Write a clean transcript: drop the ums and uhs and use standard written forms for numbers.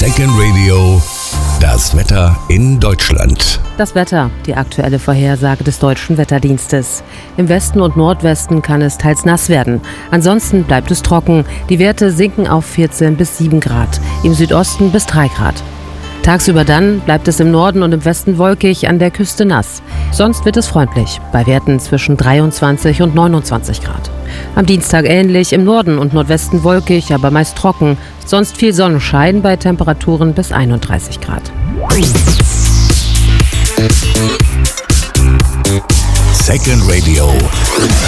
Second Radio, das Wetter in Deutschland. Das Wetter, die aktuelle Vorhersage des Deutschen Wetterdienstes. Im Westen und Nordwesten kann es teils nass werden. Ansonsten bleibt es trocken. Die Werte sinken auf 14 bis 7 Grad, im Südosten bis 3 Grad. Tagsüber dann bleibt es im Norden und im Westen wolkig, an der Küste nass. Sonst wird es freundlich, bei Werten zwischen 23 und 29 Grad. Am Dienstag ähnlich, im Norden und Nordwesten wolkig, aber meist trocken. Sonst viel Sonnenschein bei Temperaturen bis 31 Grad. Second Radio.